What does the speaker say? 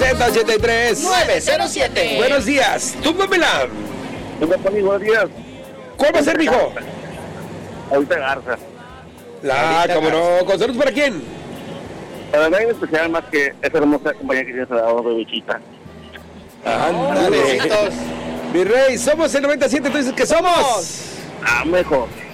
1-800-833-907. Buenos días. Túmbamela. Buenos días. ¿Cuál va a ser, mijo? Ahorita Garza. Cómo no. ¿Con saludos para quién? Para nadie en especial más que esa hermosa compañía que tienes al lado de Bichita. Ándale. Mi rey, somos el 97, entonces, ¿qué somos? Mejor.